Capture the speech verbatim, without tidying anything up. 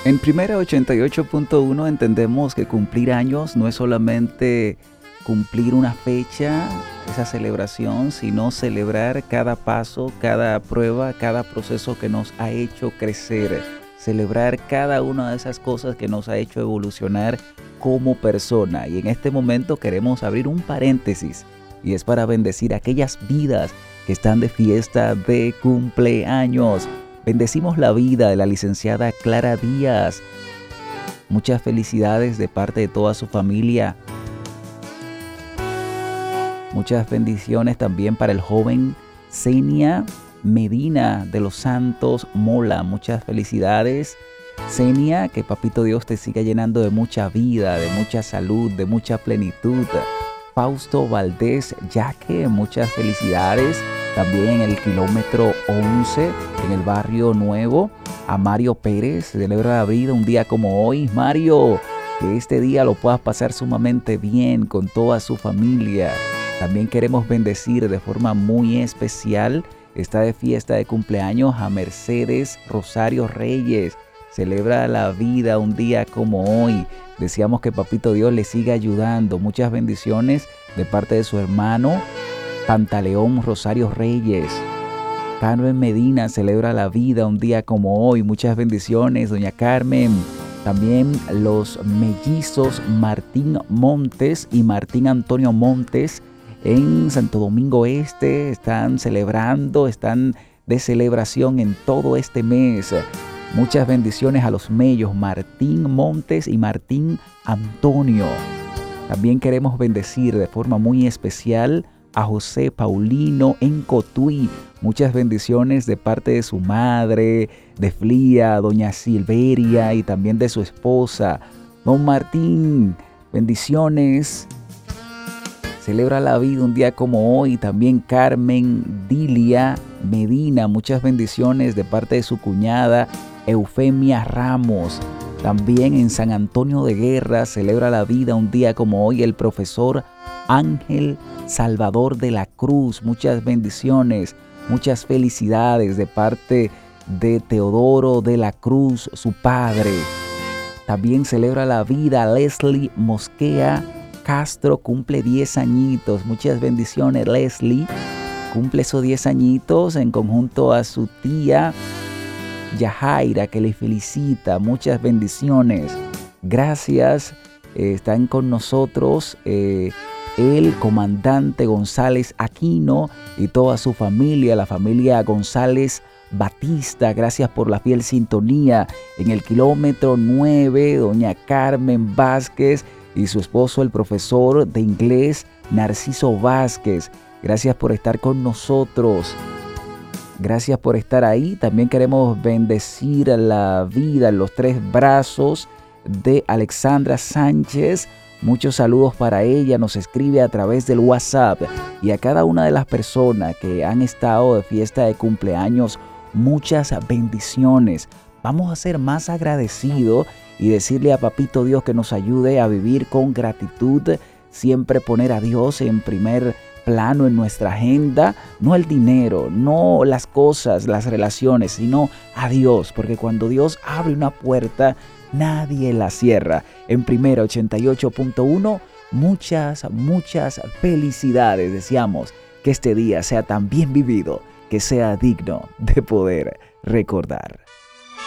En Primera ochenta y ocho punto uno entendemos que cumplir años no es solamente cumplir una fecha, esa celebración, sino celebrar cada paso, cada prueba, cada proceso que nos ha hecho crecer, celebrar cada una de esas cosas que nos ha hecho evolucionar como persona. Y en este momento queremos abrir un paréntesis y es para bendecir aquellas vidas que están de fiesta de cumpleaños. Bendecimos la vida de la licenciada Clara Díaz. Muchas felicidades de parte de toda su familia. Muchas bendiciones también para el joven Zenia Medina de los Santos Mola. Muchas felicidades, Zenia, que Papito Dios te siga llenando de mucha vida, de mucha salud, de mucha plenitud. Fausto Valdés Yaque, muchas felicidades. También en el kilómetro once, en el barrio Nuevo, a Mario Pérez, celebra la vida un día como hoy. Mario, que este día lo puedas pasar sumamente bien con toda su familia. También queremos bendecir de forma muy especial, está de fiesta de cumpleaños a Mercedes Rosario Reyes. Celebra la vida un día como hoy. Deseamos que Papito Dios le siga ayudando. Muchas bendiciones de parte de su hermano Pantaleón Rosario Reyes. Carmen Medina celebra la vida un día como hoy. Muchas bendiciones, doña Carmen. También los mellizos Martín Montes y Martín Antonio Montes en Santo Domingo Este están celebrando, están de celebración en todo este mes. Muchas bendiciones a los mellos Martín Montes y Martín Antonio. También queremos bendecir de forma muy especial a José Paulino en Cotuí. Muchas bendiciones de parte de su madre, de Flia, doña Silveria y también de su esposa. Don Martín, bendiciones. Celebra la vida un día como hoy. También Carmen Dilia Medina, muchas bendiciones de parte de su cuñada Eufemia Ramos. También en San Antonio de Guerra celebra la vida un día como hoy el profesor Ángel Salvador de la Cruz. Muchas bendiciones, muchas felicidades de parte de Teodoro de la Cruz, su padre. También celebra la vida Leslie Mosquea Castro, cumple diez añitos. Muchas bendiciones, Leslie. Cumple esos diez añitos en conjunto a su tía Yajaira, que le felicita. Muchas bendiciones. Gracias. Eh, están con nosotros eh, el comandante González Aquino y toda su familia, la familia González Batista. Gracias por la fiel sintonía. En el kilómetro nueve, doña Carmen Vázquez y su esposo, el profesor de inglés Narciso Vázquez. Gracias por estar con nosotros. Gracias por estar ahí. También queremos bendecir la vida en los tres brazos de Alexandra Sánchez. Muchos saludos para ella. Nos escribe a través del WhatsApp. Y a cada una de las personas que han estado de fiesta de cumpleaños, muchas bendiciones. Vamos a ser más agradecidos y decirle a Papito Dios que nos ayude a vivir con gratitud. Siempre poner a Dios en primer plano en nuestra agenda, no el dinero, no las cosas, las relaciones, sino a Dios, porque cuando Dios abre una puerta, nadie la cierra. En Primera ochenta y ocho punto uno, muchas, muchas felicidades. Deseamos que este día sea tan bien vivido, que sea digno de poder recordar.